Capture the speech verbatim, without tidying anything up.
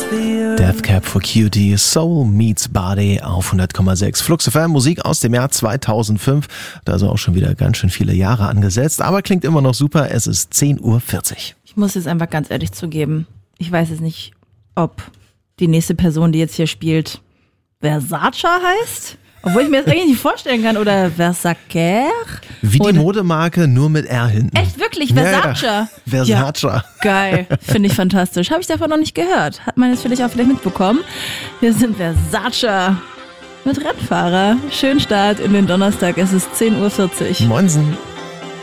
Death Cab for Cutie, Soul Meets Body auf hundert Komma sechs. Flux F M, Musik aus dem Jahr zweitausendfünf. Da ist auch schon wieder ganz schön viele Jahre angesetzt, aber klingt immer noch super. Es ist zehn Uhr vierzig. Ich muss jetzt einfach ganz ehrlich zugeben, ich weiß jetzt nicht, ob die nächste Person, die jetzt hier spielt, Versace heißt. Obwohl ich mir das eigentlich nicht vorstellen kann. Oder Versace. Wie die Oder Modemarke, nur mit R hinten. Echt, wirklich? Versace? Ja, ja. Versace. Ja, geil. Finde ich fantastisch. Habe ich davon noch nicht gehört. Hat man jetzt vielleicht auch vielleicht mitbekommen. Wir sind Versace mit Rennfahrer. Schönen Start in den Donnerstag. Es ist zehn Uhr vierzig. Moinsen.